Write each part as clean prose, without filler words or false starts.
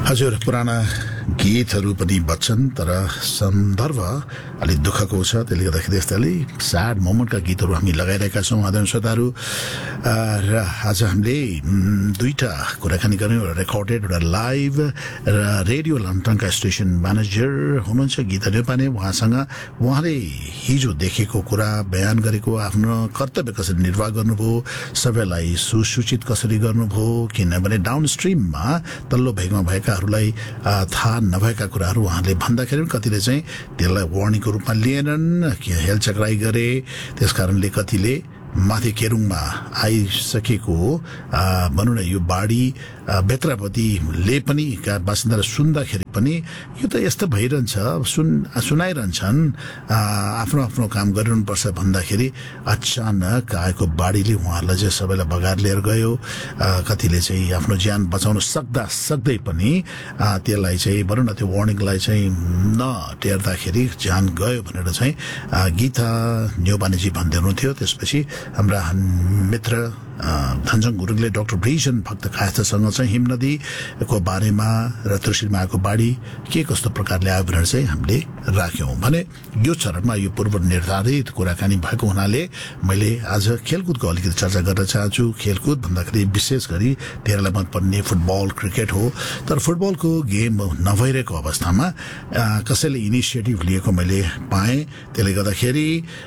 हजुर पुराना गीतहरू पनि बच्छन् तर सन्दर्भ अलि दुःखको छ, त्यसले गर्दाखेरि यस्तै अलि स्याड मोमेन्टका गीतहरू हामी लगाइरहेका छौँ आदरणीय श्रोताहरू। र आज हामीले दुईटा कुराकानी गर्यौँ, एउटा रेकर्डेड एउटा लाइभ। र रेडियो लन्टनका स्टेसन म्यानेजर हुनुहुन्छ गीता नेपाने, उहाँले हिजो देखेको कुरा बयान गरेको, आफ्नो कर्तव्य कसरी निर्वाह गर्नुभयो, सबैलाई सुसूचित कसरी गर्नुभयो, किनभने डाउन स्ट्रिममा तल्लो भेगमा भएकाहरूलाई थाहा नभएका कुराहरू उहाँले भन्दाखेरि कतिले चाहिँ त्यसलाई वार्निङको रूपमा लिएनन्, हेलचक्राइ गरे। त्यसकारणले कतिले माथि केरुङमा आइसकेको भनौँ न यो बाढी बेत्रापतिले पनि बासिन्दाले सुन्दाखेरि पनि यो त यस्तो भइरहन्छ, सुनाइरहन्छन्, आफ्नो आफ्नो काम गरिरहनुपर्छ भन्दाखेरि अचानक आएको बाढीले उहाँहरूलाई चाहिँ सबैलाई बगाएर लिएर गयो। कतिले चाहिँ आफ्नो ज्यान बचाउन सक्दै पनि त्यसलाई चाहिँ भनौँ न त्यो वार्निङलाई चाहिँ नटेर्दाखेरि ज्यान गयो भनेर चाहिँ गीता न्यौपानेजी भन्दै हुनुहुन्थ्यो। त्यसपछि हाम्रा मित्र धनजङ गुरुङले डाक्टर भीषण भक्त खास्तसँग चाहिँ हिमनदीको बारेमा र त्रिशुलीमा आएको बाढी के कस्तो प्रकारले आयो भनेर चाहिँ हामीले राख्यौँ भने यो चरणमा यो पूर्व निर्धारित कुराकानी भएको हुनाले मैले आज खेलकुदको अलिकति चर्चा गर्न चाहन्छु। खेलकुद भन्दाखेरि विशेष गरी धेरैलाई मनपर्ने फुटबल क्रिकेट हो, तर फुटबलको गेम नभइरहेको अवस्थामा कसैले इनिसिएटिभ लिएको मैले पाएँ। त्यसले गर्दाखेरि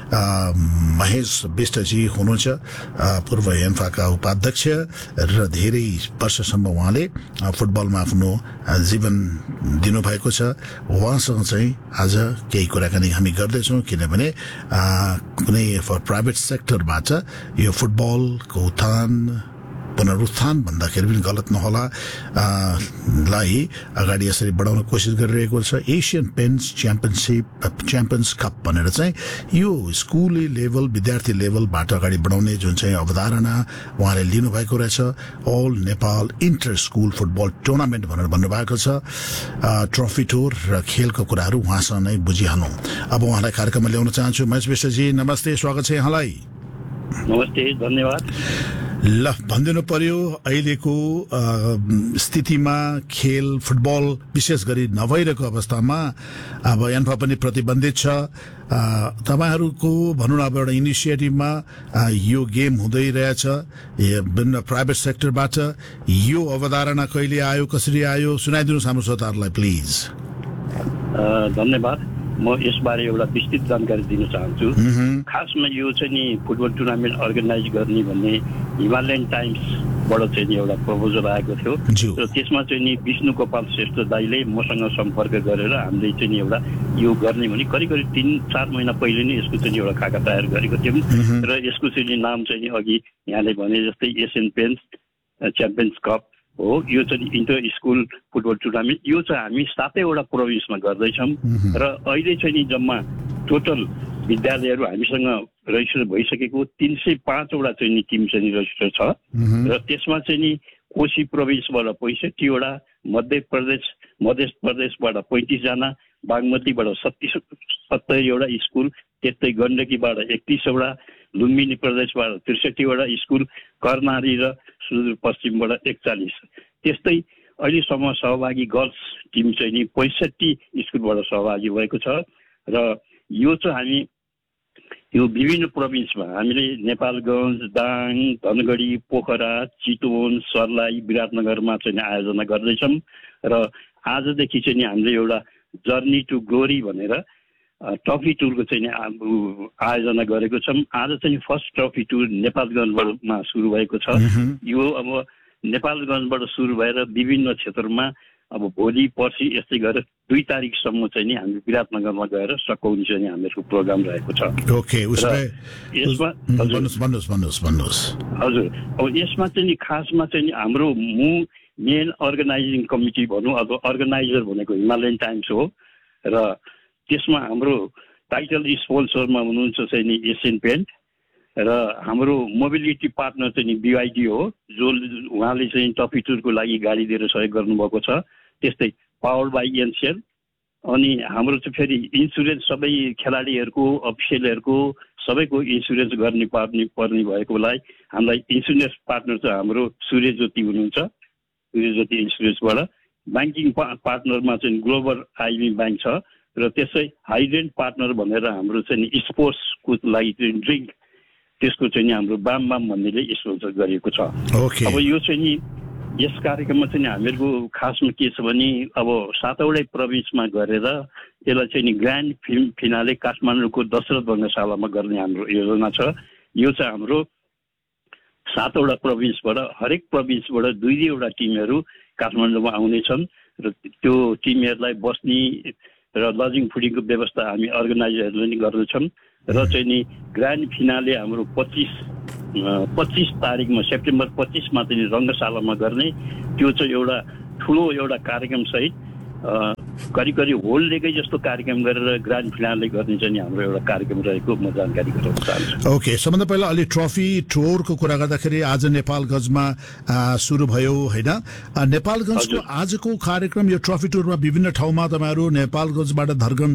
महेश विष्टजी हुनुहुन्छ पूर्व का उपाध्यक्ष र धेरै वर्षसम्म उहाँले फुटबलमा आफ्नो जीवन दिनुभएको छ। उहाँसँग चाहिँ आज केही कुराकानी हामी गर्दैछौँ, किनभने कुनै प्राइभेट सेक्टरबाट यो फुटबलको पुनरुत्थान भन्दाखेरि पनि गलत नहोला लाई अगाडि यसरी बढाउन कोसिस गरिरहेको छ। एसियन पेन्स च्याम्पियन्स कप भनेर चाहिँ यो स्कुली लेभल विद्यार्थी लेभलबाट अगाडि बढाउने जुन चाहिँ अवधारणा उहाँले लिनुभएको रहेछ। All Nepal enter school football tournament भनेर भन्नुभएको छ। ट्रफी टुर र खेलको कुराहरू उहाँसँग नै बुझिहालौँ। अब उहाँलाई कार्यक्रममा ल्याउन चाहन्छु। महेश विष्टजी नमस्ते, स्वागत छ यहाँलाई। नमस्ते, धन्यवाद। ल भनिदिनु पर्यो अहिलेको स्थितिमा खेल फुटबल विशेष गरी नभइरहेको अवस्थामा अब एन्फा पनि प्रतिबन्धित छ। तपाईहरूको भनौँ न अब एउटा इनिसिएटिभमा यो गेम हुँदै रहेछ विभिन्न प्राइभेट सेक्टरबाट। यो अवधारणा कहिले आयो, कसरी आयो, सुनाइदिनुहोस् हाम्रो श्रोताहरूलाई प्लिज। धन्यवाद। म यसबारे एउटा विस्तृत जानकारी दिन चाहन्छु। खासमा यो चाहिँ नि फुटबल टुर्नामेन्ट अर्गनाइज गर्ने भन्ने हिमालयन टाइम्सबाट चाहिँ नि एउटा प्रपोजल आएको थियो र त्यसमा चाहिँ नि विष्णु गोपाल श्रेष्ठ दाईले मसँग सम्पर्क गरेर हामीले चाहिँ नि एउटा यो गर्ने भने करिब 3-4 महिना पहिले नै यसको चाहिँ एउटा खाका तयार गरेको थियौँ र यसको चाहिँ नि नाम चाहिँ नि अघि यहाँले भने जस्तै एसियन पेन्स च्याम्पियन्स कप हो। यो चाहिँ इन्टर स्कुल फुटबल टुर्नामेन्ट यो चाहिँ हामी 7वटा प्रोभिन्समा गर्दैछौँ र अहिले चाहिँ नि जम्मा टोटल विद्यालयहरू हामीसँग रजिस्टर भइसकेको 305वटा चाहिँ नि टिम चाहिँ रजिस्टर छ र त्यसमा चाहिँ नि कोशी प्रोभिन्सबाट 65वटा, मध्य प्रदेशबाट 35जना, बागमतीबाट 70वटा स्कुल, त्यस्तै गण्डकीबाट 31वटा, लुम्बिनी प्रदेशबाट 63वटा स्कुल, कर्णाली र सुदूरपश्चिमबाट 41। त्यस्तै अहिलेसम्म सहभागी गर्ल्स टिम चाहिँ नि 65 स्कुलबाट सहभागी भएको छ र यो चाहिँ हामी यो विभिन्न प्रोभिन्समा हामीले नेपालगञ्ज, दाङ, धनगढी, पोखरा, चितवन, सर्लाही, विराटनगरमा चाहिँ आयोजना गर्दैछौँ र आजदेखि चाहिँ नि हामीले एउटा जर्नी टु ग्लोरी भनेर ट्रफी टुरको चाहिँ आयोजना गरेको छौँ। आज चाहिँ फर्स्ट ट्रफी टुर नेपालगञ्जमा सुरु भएको छ। यो अब नेपालगञ्जबाट सुरु भएर विभिन्न क्षेत्रमा अब भोलि पर्सि यस्तै गरेर 2 तारिकसम्म चाहिँ नि हामी विराटनगरमा गएर सकौनी चाहिँ हामीहरूको प्रोग्राम रहेको छ। यसमा हजुर अब यसमा चाहिँ नि खासमा चाहिँ नि हाम्रो मेन अर्गनाइजिङ कमिटी भनौँ, अब अर्गनाइजर भनेको हिमालयन टाइम्स हो र त्यसमा हाम्रो टाइटल स्पोन्सरमा हुनुहुन्छ चाहिँ नि एसियन पेन्ट र हाम्रो मोबिलिटी पार्टनर चाहिँ नि BYD हो, जो उहाँले चाहिँ ट्रफी टुरको लागि गाडी दिएर सहयोग गर्नुभएको छ। त्यस्तै पावर्ड बाई एनसेल अनि हाम्रो चाहिँ फेरि इन्सुरेन्स सबै खेलाडीहरूको अफिसियलहरूको सबैको इन्सुरेन्स पर्ने भएकोलाई हामीलाई इन्सुरेन्स पार्टनर चाहिँ हाम्रो सूर्यज्योति हुनुहुन्छ। सूर्यज्योति इन्सुरेन्सबाट ब्याङ्किङ पार्टनरमा चाहिँ ग्लोबल आइबी ब्याङ्क छ र त्यसै हाइडेन्ट पार्टनर भनेर हाम्रो चाहिँ स्पोर्ट्सको लागि चाहिँ ड्रिङ्क त्यसको चाहिँ हाम्रो बाम भन्नेले स्पोन्सर गरिएको छ। अब यो चाहिँ नि यस कार्यक्रममा चाहिँ हामीहरूको खासमा के छ भने अब 7वटै प्रोभिन्समा गरेर यसलाई चाहिँ नि ग्रान्ड फिनाले काठमाडौँको दशरथ रङ्गशालामा गर्ने हाम्रो योजना छ। यो चाहिँ हाम्रो 7वटा प्रोभिन्सबाट हरेक प्रोभिन्सबाट 2-2 टिमहरू काठमाडौँमा आउनेछन् र त्यो टिमहरूलाई बस्ने र लजिङ फुडिङको व्यवस्था हामी अर्गनाइजरहरूले नि गर्नेछौँ र चाहिँ नि ग्रान्ड फिनाले हाम्रो 25 तारिकमा सेप्टेम्बर 25मा चाहिँ रङ्गशालामा गर्ने त्यो चाहिँ एउटा ठुलो एउटा कार्यक्रम सहित करिब होल डेकै जस्तो कार्यक्रम गरेर ग्रान्ड फिनाले गर्ने चाहिँ हाम्रो एउटा कार्यक्रम रहेको म जानकारी गराउन चाहन्छु। ओके, सबभन्दा पहिला अलि ट्रफी टुरको कुरा गर्दाखेरि आज नेपालगञ्जमा सुरु भयो होइन? नेपालगञ्जको आजको कार्यक्रम यो ट्रफी टुरमा विभिन्न ठाउँमा तपाईँहरू नेपालगञ्जबाट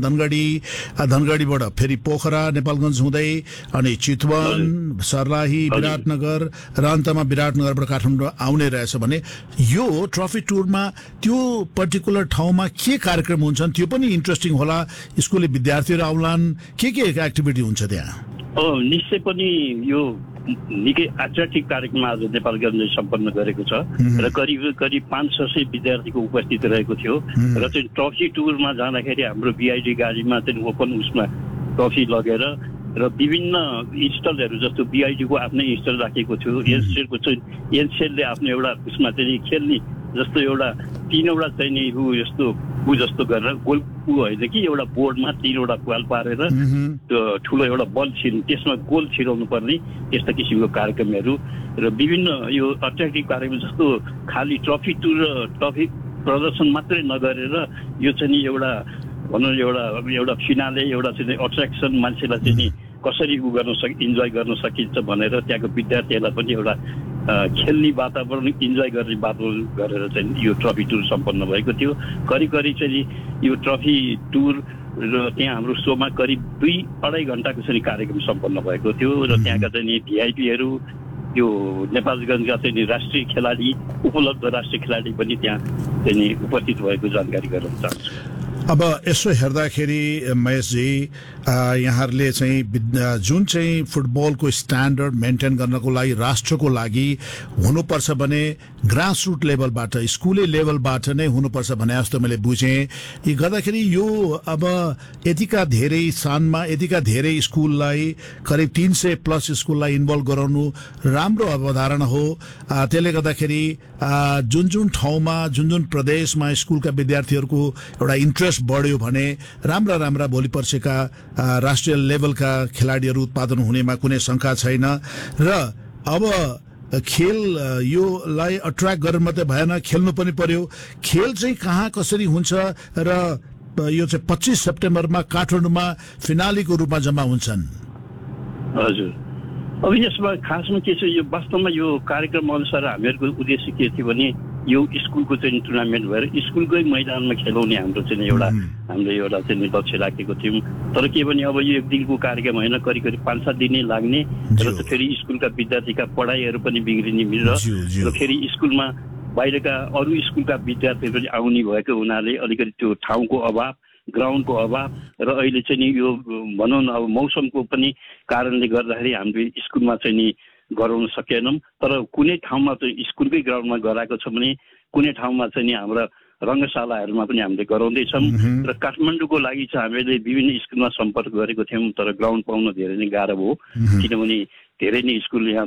धनगढीबाट फेरि पोखरा नेपालगञ्ज हुँदै अनि चितवन सर्लाही विराटनगर र अन्तमा विराटनगरबाट काठमाडौँ आउने रहेछ भने यो ट्रफी टुरमा त्यो पर्टिकुलर ठाउँमा के कार्यक्रम हुन्छन् त्यो पनि इन्ट्रेस्टिङ होला, स्कुलले विद्यार्थीहरू आउलान्, के एक्टिभिटी हुन्छ त्यहाँ? निश्चय पनि यो निकै एट्र्याक्टिभ कार्यक्रम आज नेपालगञ्जले सम्पन्न गरेको छ र करिब 500 विद्यार्थीको उपस्थिति रहेको थियो र चाहिँ ट्रफी टुरमा जाँदाखेरि हाम्रो बिआइडी गाडीमा चाहिँ ओपन उसमा ट्रफी लगेर र विभिन्न इन्स्टलहरू जस्तो बिआइडीको आफ्नै इन्स्टल राखेको थियो, एनसेलको चाहिँ एनसेलले आफ्नो एउटा उसमा चाहिँ खेल्ने जस्तो एउटा 3वटा चाहिँ नि जस्तो गरेर गोल होइन कि एउटा बोर्डमा 3वटा पाल पारेर त्यो ठुलो एउटा बल त्यसमा गोल छिराउनु पर्ने त्यस्ता किसिमको कार्यक्रमहरू र विभिन्न यो अट्र्याक्टिभ कार्यक्रम जस्तो खालि ट्रफी टुर र ट्रफी प्रदर्शन मात्रै नगरेर यो चाहिँ नि एउटा भनौँ एउटा फिनाले एउटा चाहिँ अट्र्याक्सन मान्छेलाई चाहिँ नि कसरी इन्जोय गर्न सकिन्छ भनेर त्यहाँको विद्यार्थीहरूलाई पनि एउटा खेल्ने वातावरण इन्जोय गर्ने वातावरण गरेर चाहिँ यो ट्रफी टुर सम्पन्न भएको थियो। करिब चाहिँ यो ट्रफी टुर र त्यहाँ हाम्रो सोमा करिब 2-2.5 घन्टाको चाहिँ कार्यक्रम सम्पन्न भएको थियो र त्यहाँका चाहिँ भिआइपीहरू यो नेपालगञ्जका चाहिँ राष्ट्रिय खेलाडी उपलब्ध राष्ट्रिय खेलाडी पनि त्यहाँ चाहिँ उपस्थित भएको जानकारी गराउन चाहन्छु। अब यसो हेर्दाखेरि महेशजी यहाँहरूले चाहिँ जुन चाहिँ फुटबलको स्ट्यान्डर्ड मेन्टेन गर्नको लागि राष्ट्रको लागि हुनुपर्छ भने ग्रासरुट लेभलबाट स्कुले लेभलबाट नै हुनुपर्छ भने जस्तो मैले बुझेँ। यी गर्दाखेरि यो अब यतिका धेरै सानमा यतिका धेरै स्कुललाई करिब 300+ स्कुललाई इन्भल्भ गराउनु राम्रो अवधारणा हो। त्यसले गर्दाखेरि जुन ठाउँमा जुन प्रदेशमा स्कुलका विद्यार्थीहरूको एउटा इन्ट्रेस्ट बढ्यो भने राम्रा भोलि पर्सिका राष्ट्रिय लेभलका खेलाडीहरू उत्पादन हुनेमा कुनै शंका छैन। र अब खेल योलाई अट्र्याक्ट गरेर मात्रै भएन, खेल्नु पनि पर्यो। खेल चाहिँ कहाँ कसरी हुन्छ र यो चाहिँ 25 सेप्टेम्बरमा काठमाडौँमा फिनालीको रूपमा जम्मा हुन्छन्? हजुर, अब यसमा खासमा के छ, यो वास्तवमा यो कार्यक्रम अनुसार हामीहरूको उद्देश्य के थियो भने यो स्कुलको चाहिँ टुर्नामेन्ट भएर स्कुलकै मैदानमा खेलाउने हाम्रो चाहिँ हामीले एउटा चाहिँ लक्ष्य राखेको थियौँ। तर के भने अब यो 1 दिनको कार्यक्रम होइन, करिब 5-7 दिनै लाग्ने र फेरि स्कुलका विद्यार्थीका पढाइहरू पनि बिग्रिने र फेरि स्कुलमा बाहिरका अरू स्कुलका विद्यार्थीहरू पनि आउने भएको हुनाले अलिकति त्यो ठाउँको अभाव, ग्राउन्डको अभाव र अहिले चाहिँ नि यो भनौँ न अब मौसमको पनि कारणले गर्दाखेरि हामीले स्कुलमा चाहिँ नि गराउन सकेनौँ। तर कुनै ठाउँमा चाहिँ स्कुलकै ग्राउन्डमा गराएको छ भने कुनै ठाउँमा चाहिँ नि हाम्रा रङ्गशालाहरूमा पनि हामीले गराउँदैछौँ। र काठमाडौँको लागि चाहिँ हामीले विभिन्न स्कुलमा सम्पर्क गरेको थियौँ, तर ग्राउन्ड पाउन धेरै नै गाह्रो भयो। किनभने धेरै नै स्कुल यहाँ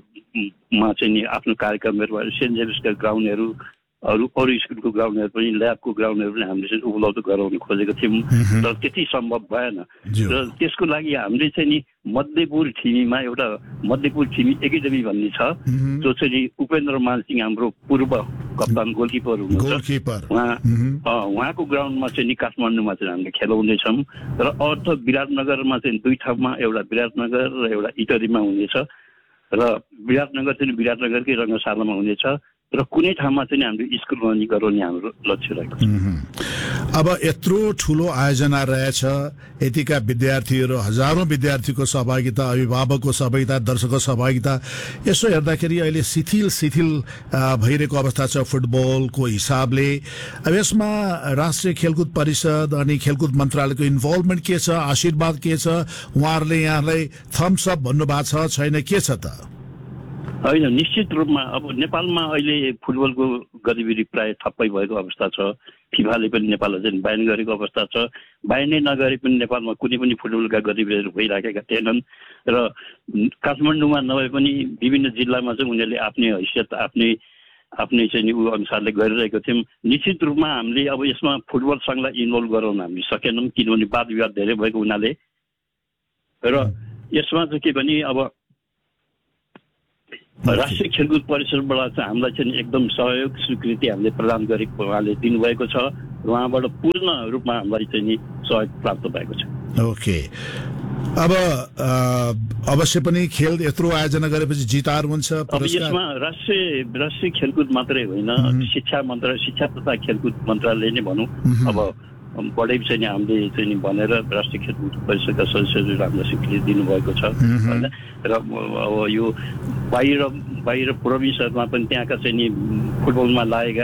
चाहिँ नि आफ्नो कार्यक्रमहरू सेन्ट जेम्सका ग्राउन्डहरू अरू स्कुलको ग्राउन्डहरू पनि ल्याबको ग्राउन्डहरू पनि हामीले चाहिँ उपलब्ध गराउन खोजेको थियौँ, तर त्यति सम्भव भएन। र त्यसको लागि हामीले चाहिँ नि मध्यपुर ठिमीमा एउटा मध्यपुर ठिमी एकाडेमी भन्ने छ, जो चाहिँ नि उपेन्द्र मानसिंह हाम्रो पूर्व कप्तान गोलकिपर हुनुहुन्छ, उहाँको ग्राउन्डमा चाहिँ नि काठमाडौँमा चाहिँ हामीले खेलाउँदैछौँ। र अर्थ विराटनगरमा चाहिँ 2 ठाउँमा, एउटा विराटनगर र एउटा इटरीमा हुनेछ। र विराटनगर चाहिँ विराटनगरकै रङ्गशालामा हुनेछ र कुनै ठाउँमा चाहिँ हामीले स्कुलमा गराउने हाम्रो लक्ष्य रहेको छ। अब यत्रो ठुलो आयोजना रहेछ, यतिका विद्यार्थीहरू, हजारौं विद्यार्थीको सहभागिता, अभिभावकको सहभागिता, दर्शकको सहभागिता, यसो हेर्दाखेरि अहिले शिथिल भइरहेको अवस्था छ फुटबलको हिसाबले। अब यसमा राष्ट्रिय खेलकुद परिषद अनि खेलकुद मन्त्रालयको इन्भल्भमेन्ट के छ, आशीर्वाद के छ, उहाँहरूले यहाँलाई थम्स अप भन्नुभएको छ छैन, के छ त? होइन, निश्चित रूपमा अब नेपालमा अहिले फुटबलको गतिविधि प्राय ठप्पै भएको अवस्था छ। फिफाले पनि नेपाललाई चाहिँ ब्यान गरेको अवस्था छ। ब्यानै नगरे पनि नेपालमा कुनै पनि फुटबलका गतिविधिहरू भइराखेका थिएनन् र काठमाडौँमा नभए पनि विभिन्न जिल्लामा चाहिँ उनीहरूले आफ्नै हैसियत आफ्नै चाहिँ ऊ अनुसारले गरिरहेको थियौँ। निश्चित रूपमा हामीले अब यसमा फुटबल सङ्घलाई इन्भल्भ गराउन हामी सकेनौँ, किनभने वाद विवाद धेरै भएको हुनाले। र यसमा चाहिँ के भने अब राष्ट्रिय खेलकुद परिषदबाट चाहिँ हामीलाई चाहिँ एकदम सहयोग स्वीकृति हामीले प्रदान गरेको उहाँले दिनुभएको छ। उहाँबाट पूर्ण रूपमा हामीलाई चाहिँ नि सहयोग प्राप्त भएको छ। ओके, अब अवश्य पनि खेल यत्रो आयोजना गरेपछि जितार हुन्छ। अब यसमा राष्ट्रिय खेलकुद मात्रै होइन, शिक्षा तथा खेलकुद मन्त्रालय नै भनौँ, अब बढै चाहिँ हामीले चाहिँ भनेर राष्ट्रिय खेलकुद परिषदका सदस्यहरूले हामीलाई स्वीकृति दिनुभएको छ होइन। र अब यो बाहिर प्रोभिन्सहरूमा पनि त्यहाँका चाहिँ नि फुटबलमा लागेका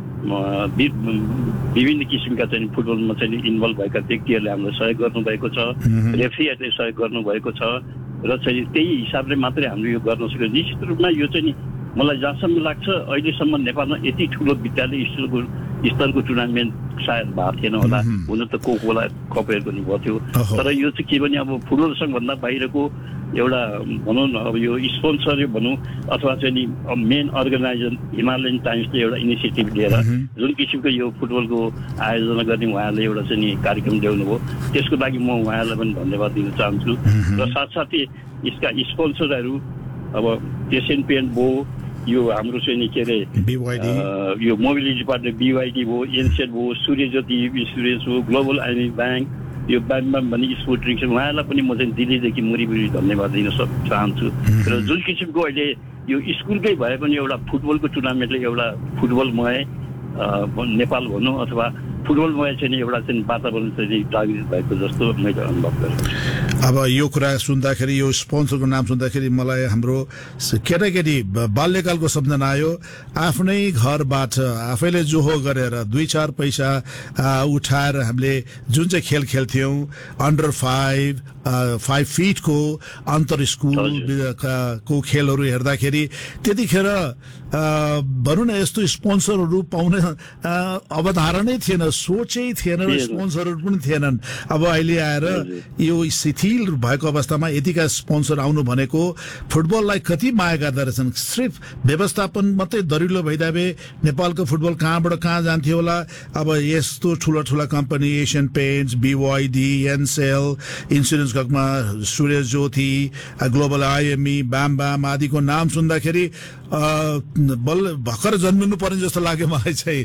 विभिन्न किसिमका चाहिँ फुटबलमा चाहिँ इन्भल्भ भएका व्यक्तिहरूले हामीलाई सहयोग गर्नुभएको छ, रेफ्रीहरूले सहयोग गर्नुभएको छ र चाहिँ त्यही हिसाबले मात्रै हामीले यो गर्न सक्यो। निश्चित रूपमा यो चाहिँ नि मलाई जहाँसम्म लाग्छ अहिलेसम्म नेपालमा यति ठुलो विद्यालय स्तरको टुर्नामेन्ट सायद भएको थिएन होला। हुन त कोला कपहरू पनि भयो, तर यो चाहिँ के भने अब फुटबल सङ्घभन्दा बाहिरको एउटा भनौँ न, अब यो स्पोन्सर भनौँ अथवा चाहिँ नि मेन अर्गनाइजर हिमालयन टाइम्सले एउटा इनिसिएटिभ लिएर जुन किसिमको यो फुटबलको आयोजना गर्ने उहाँहरूले एउटा चाहिँ नि कार्यक्रम ल्याउनुभयो, त्यसको लागि म उहाँहरूलाई पनि धन्यवाद दिन चाहन्छु। र साथसाथै यसका स्पोन्सरहरू अब एसियन पेन्ट भयो, यो हाम्रो चाहिँ नि के अरे यो मोबिलिटी पार्टनर BYD भयो, एनसेट भयो, सूर्यज्योति इन्सुरेन्स हो, ग्लोबल आइमी ब्याङ्क, यो ब्याङ्कमा पनि स्पोर्ट ड्रिङ्क्स, उहाँहरूलाई पनि म चाहिँ दिल्लीदेखि मुरीमुरी धन्यवाद दिन चाहन्छु। र जुन किसिमको अहिले यो स्कुलकै भए पनि एउटा फुटबलको टुर्नामेन्टले एउटा फुटबलमय नेपाल भनौँ अथवा फुटबलमय चाहिँ एउटा चाहिँ वातावरण चाहिँ जागृत भएको जस्तो मैले अनुभव गरेँ। अब यो कुरा सुन्दाखेरि, यो स्पोन्सरको नाम सुन्दाखेरि मलाई हाम्रो केटाकेटी बाल्यकालको सम्झना आयो। आफ्नै घरबाट आफैले जोहो गरेर 2-4 पैसा उठाएर हामीले जुन चाहिँ खेल खेल्थ्यौँ, अन्डर 5 फिटको अन्तर स्कुल को खेलहरू हेर्दाखेरि त्यतिखेर भनौँ न यस्तो स्पोन्सरहरू पाउने अवधारणै थिएन, सोचै थिएन र स्पोन्सरहरू पनि थिएनन्। अब अहिले आएर यो शिथिल भएको अवस्थामा यतिका स्पोन्सर आउनु भनेको फुटबललाई कति माया गर्दा रहेछन्। सिर्फ व्यवस्थापन मात्रै दरिलो भइदिए नेपालको फुटबल कहाँबाट कहाँ जान्थ्यो होला। अब यस्तो ठुला company Asian paints, BYD, Ncell, insurance कमा सूर्यज्योति, ग्लोबल आइएमई, बाम आदिको नाम सुन्दाखेरि बल्ल भर्खर जन्मिनु पर्ने जस्तो लाग्यो मलाई चाहिँ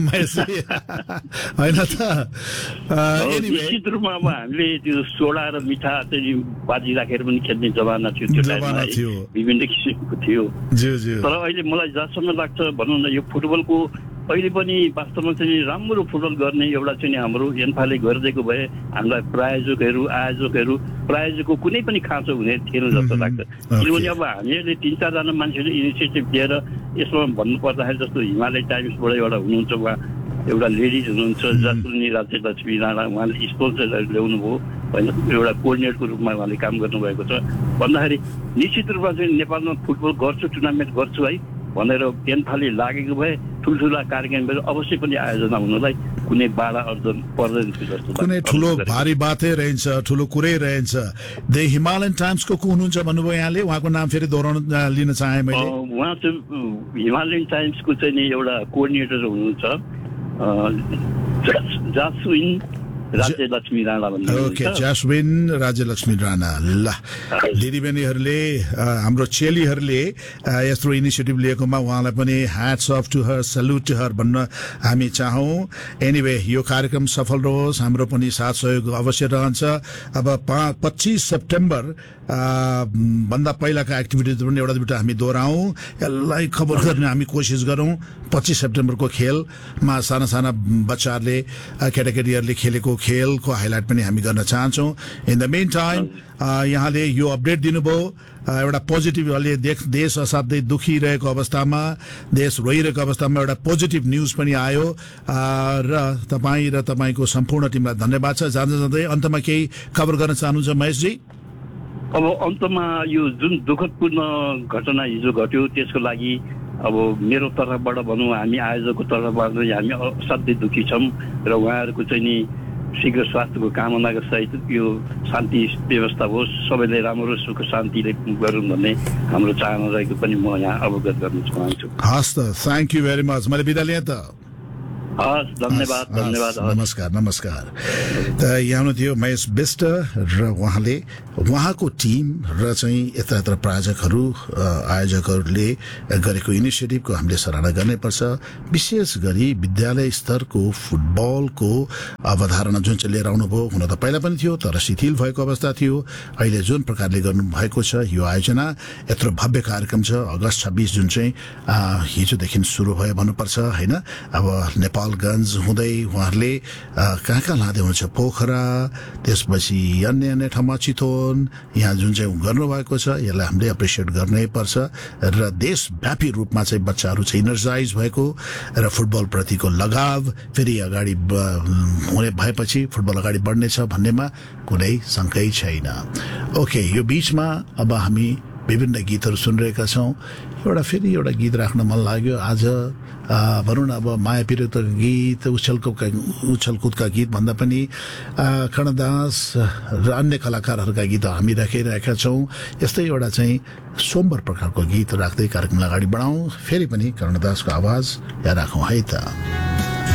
होइन त। निश्चित रूपमा अब हामीले त्यो सोडा र मिठा चाहिँ बाजी राखेर पनि खेल्ने जमाना थियो, त्यो टाइममा विभिन्न किसिमको थियो। तर अहिले मलाई जहाँसम्म लाग्छ भनौँ न, यो फुटबलको अहिले पनि वास्तवमा चाहिँ राम्रो फुटबल गर्ने एउटा चाहिँ हाम्रो एन्फाले गरिदिएको भए हामीलाई प्रायोजकको कुनै पनि खाँचो हुने थिएन जस्तो लाग्छ। किनभने अब हामीहरूले 3-4 जना मान्छेले इनिसिएटिभ लिएर यसमा भन्नुपर्दाखेरि जस्तो हिमालय टाइम्सबाट एउटा हुनुहुन्छ, उहाँ एउटा लेडिज हुनुहुन्छ जसुनी राज्यलक्ष्मी राणा, उहाँले स्पोन्सरहरू ल्याउनु भयो होइन, एउटा कोअर्डिनेटरको रूपमा उहाँले काम गर्नुभएको छ। भन्दाखेरि निश्चित रूपमा चाहिँ नेपालमा फुटबल गर्छु, टुर्नामेन्ट गर्छु है भनेर एन्फाले लागेको भए ठुल्ठुला कार्यक्रमहरू अवश्य पनि आयोजना हुनलाई कुनै बाधा अर्जन पर्दैन थियो जस्तो। कुनै ठुलो भारी बातै रहन्छ, ठुलो कुरै रहन्छ। द हिमालयन टाइम्सको को हुनुहुन्छ भन्नुभयो यहाँले, उहाँको नाम फेरि दोहोऱ्याउन लिन चाहेँ मैले। उहाँ चाहिँ हिमालयन टाइम्सको चाहिँ नि एउटा कोअर्डिनेटर हुनुहुन्छ, जासुइन राज्यलक्ष्मी राणा भन्ने। Okay, Jasmine Rajyalakshmi Rana. ल, दिदीबहिनीहरूले हाम्रो चेलीहरूले यत्रो इनिसिएटिभ लिएकोमा उहाँलाई पनि hats off to her, salute to her भन्न हामी चाहौँ। एनिवे, यो कार्यक्रम सफल रहोस्, हाम्रो पनि साथ सहयोग अवश्य रहन्छ। अब 25 सेप्टेम्बर भन्दा पहिलाका एक्टिभिटिज पनि एउटा दुईवटा हामी दोहोऱ्याउँ, यसलाई खबर गर्ने हामी कोसिस गरौँ। 25 सेप्टेम्बरको खेलमा साना साना बच्चाहरूले, केटाकेटीहरूले खेलेको खेलको हाइलाइट पनि हामी गर्न चाहन्छौँ। इन द मेन टाइम यहाँले यो अपडेट दिनुभयो, एउटा पोजिटिभ, अहिले देश असाध्यै दुखिरहेको अवस्थामा, देश रोइरहेको अवस्थामा एउटा पोजिटिभ न्युज पनि आयो र तपाईँ र तपाईँको सम्पूर्ण टिमलाई धन्यवाद छ। जाँदा जाँदै अन्तमा केही खबर गर्न चाहनुहुन्छ महेशजी? अब अन्तमा यो जुन दुःखदपूर्ण घटना हिजो घट्यो त्यसको लागि अब मेरो तर्फबाट भनौँ, हामी आयोजकको तर्फबाट हामी असाध्यै दुःखी छौँ र उहाँहरूको चाहिँ नि शीघ्र स्वास्थ्यको कामनाका सहित यो शान्ति व्यवस्था होस्, सबैले राम्रो सुख शान्तिले गरौँ भन्ने हाम्रो चाहना रहेको पनि म यहाँ अवगत गर्न चाहन्छु। हस् त, थ्याङ्क यू भेरी मच। मैले बिदा लिएँ त। हस्, धन्यवाद धन्यवाद। नमस्कार नमस्कार। त यहाँ हुनुहुन्थ्यो महेश बिष्ट र उहाँको टिम र चाहिँ यत्र यत्र प्रायोजकहरू, आयोजकहरूले गरेको इनिसिएटिभको हामीले सराहना गर्नैपर्छ। विशेष गरी विद्यालय स्तरको फुटबलको अवधारणा जुन चाहिँ लिएर आउनुभयो, हुन त पहिला पनि थियो तर शिथिल भएको अवस्था थियो। अहिले जुन प्रकारले गर्नुभएको छ यो आयोजना, यत्रो भव्य कार्यक्रम छ। अगस्त 26 जुन चाहिँ हिजोदेखि सुरु भयो भन्नुपर्छ, होइन? अब नेपालगञ्ज हुँदै उहाँहरूले कहाँ कहाँ लाँदै हुनुहुन्छ, पोखरा, त्यसपछि अन्य अन्य ठाउँमा चितवन, यहाँ जुन चाहिँ गर्नुभएको छ यसलाई हामीले एप्रिसिएट गर्नै पर्छ। र देशव्यापी रूपमा चाहिँ बच्चाहरू चाहिँ इनर्जाइज भएको र फुटबल प्रतिको लगाव फेरि अगाडि हुने भएपछि फुटबल अगाडि बढ्नेछ भन्नेमा कुनै शङ्कै छैन। ओके, यो बीचमा अब हामी विभिन्न गीतहरू सुनिरहेका छौँ। फेरि एउटा गीत राख्न मन लाग्यो आज, भनौँ न अब माया पिरतका गीत, उछलकुदका गीत भन्दा पनि कर्णदास र अन्य कलाकारहरूका गीत हामी राखिरहेका छौँ। यस्तै एउटा चाहिँ सोमबार प्रकारको गीत राख्दै कार्यक्रमलाई अगाडि बढाउँ। फेरि पनि कर्णदासको आवाज यहाँ राखौँ है त।